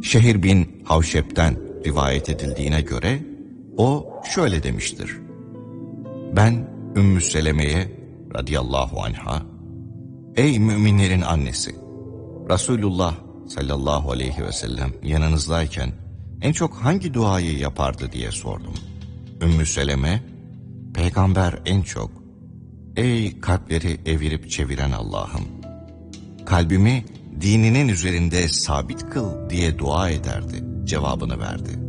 Şehir bin Havşep'ten rivayet edildiğine göre o şöyle demiştir: Ben Ümmü Seleme'ye radıyallahu anha, ey müminlerin annesi, Resulullah sallallahu aleyhi ve sellem yanınızdayken en çok hangi duayı yapardı diye sordum. Ümmü Seleme, peygamber en çok, ey kalpleri evirip çeviren Allah'ım, kalbimi dininin üzerinde sabit kıl diye dua ederdi cevabını verdi.